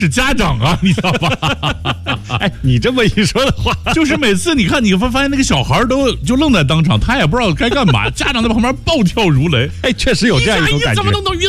是家长啊，你知道吧？ 哎，你这么一说的话， 就是每次你看，你会发现那个小孩都就愣在当场，他也不知道该干嘛，家长在旁边暴跳如雷。 哎，确实有这样一种感觉。 怎么都能遇